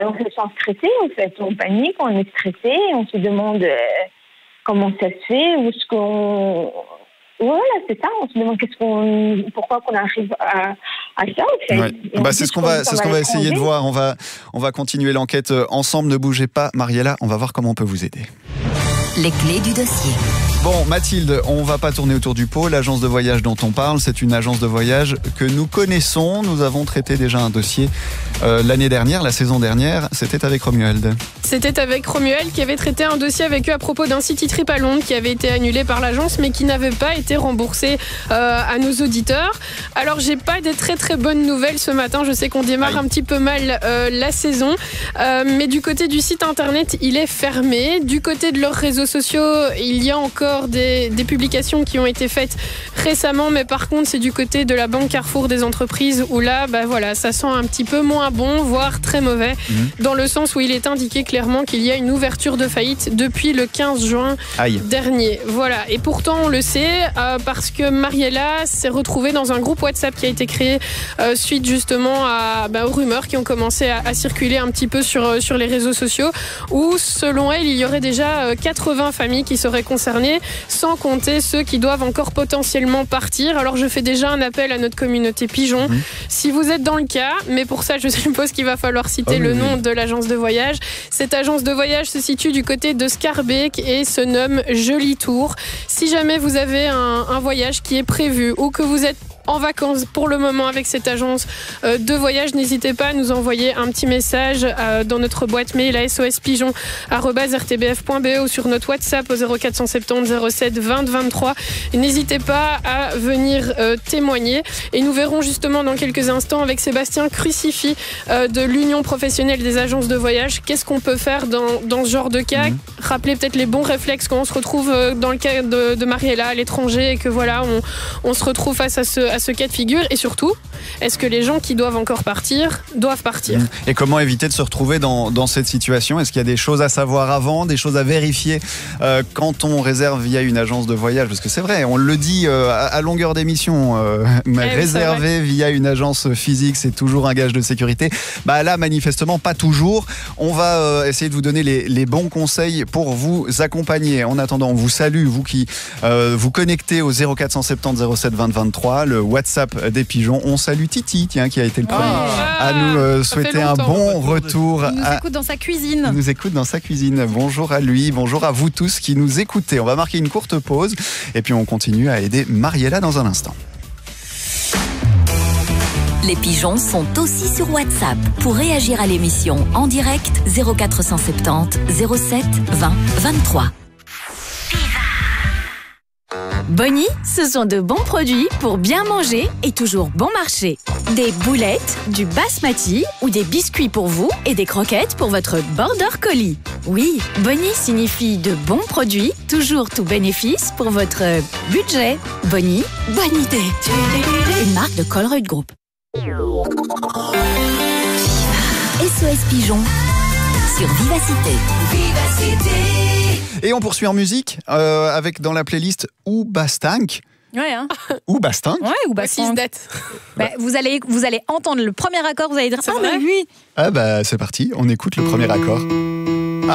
on se sent stressé, en fait. On panique, on est stressé, on se demande comment ça se fait, où est-ce qu'on... Voilà, c'est ça. On se demande pourquoi qu'on arrive à ça, en fait. Ouais. C'est ce qu'on va essayer de voir. On va continuer l'enquête ensemble. Ne bougez pas, Mariella. On va voir comment on peut vous aider. Les clés du dossier. Bon, Mathilde, on va pas tourner autour du pot. L'agence de voyage dont on parle, c'est une agence de voyage que nous connaissons. Nous avons traité déjà un dossier l'année dernière, la saison dernière. C'était avec Romuald. C'était avec Romuald qui avait traité un dossier avec eux à propos d'un city trip à Londres qui avait été annulé par l'agence mais qui n'avait pas été remboursé à nos auditeurs. Alors, j'ai pas des très très bonnes nouvelles ce matin. Je sais qu'on démarre un petit peu mal la saison. Mais du côté du site internet, il est fermé. Du côté de leurs réseaux sociaux, il y a encore des publications qui ont été faites récemment, mais par contre c'est du côté de la Banque Carrefour des entreprises où là, ça sent un petit peu moins bon, voire très mauvais, dans le sens où il est indiqué clairement qu'il y a une ouverture de faillite depuis le 15 juin dernier. Voilà, et pourtant on le sait parce que Mariella s'est retrouvée dans un groupe WhatsApp qui a été créé suite justement aux rumeurs qui ont commencé à circuler un petit peu sur les réseaux sociaux, où selon elle il y aurait déjà 80 familles qui seraient concernées, sans compter ceux qui doivent encore potentiellement partir. Alors je fais déjà un appel à notre communauté pigeon. Si vous êtes dans le cas, mais pour ça je suppose qu'il va falloir citer le nom de l'agence de voyage. Cette agence de voyage se situe du côté de Scarbeck et se nomme Joli Tour. Si jamais vous avez un voyage qui est prévu ou que vous êtes en vacances pour le moment avec cette agence de voyage, n'hésitez pas à nous envoyer un petit message dans notre boîte mail à sospigeon@rtbf.be ou sur notre WhatsApp au 0470 07 20 23. N'hésitez pas à venir témoigner et nous verrons justement dans quelques instants avec Sébastien Crucifix de l'Union professionnelle des agences de voyage qu'est-ce qu'on peut faire dans ce genre de cas. Rappeler peut-être les bons réflexes quand on se retrouve dans le cas de Mariella à l'étranger et que voilà on se retrouve face à ce cas de figure. Et surtout, est-ce que les gens qui doivent encore partir doivent partir? Et comment éviter de se retrouver dans cette situation? Est-ce qu'il y a des choses à savoir avant, des choses à vérifier quand on réserve via une agence de voyage? Parce que c'est vrai, on le dit à longueur d'émission, réserver via une agence physique, c'est toujours un gage de sécurité. Là, manifestement, pas toujours. On va essayer de vous donner les bons conseils pour vous accompagner. En attendant, on vous salue, vous qui vous connectez au 0470 07 20 23, le WhatsApp des pigeons. On salue Titi, qui a été le premier à nous souhaiter un bon retour. Il nous écoute dans sa cuisine. Il nous écoute dans sa cuisine. Bonjour à lui, bonjour à vous tous qui nous écoutez. On va marquer une courte pause et puis on continue à aider Mariella dans un instant. Les pigeons sont aussi sur WhatsApp. Pour réagir à l'émission en direct, 0470 07 20 23. Bonnie, ce sont de bons produits pour bien manger et toujours bon marché. Des boulettes, du basmati ou des biscuits pour vous et des croquettes pour votre border collie. Oui, Bonnie signifie de bons produits, toujours tout bénéfice pour votre budget. Bonnie, bonne idée. Une marque de Colruyt Group. SOS Pigeon sur Vivacité. Et on poursuit en musique avec dans la playlist Oubastank. Ouais, hein. Oubastank. Ouais, Oubastank. Vous allez entendre le premier accord, vous allez dire c'est vrai. oui. C'est parti, on écoute le premier accord.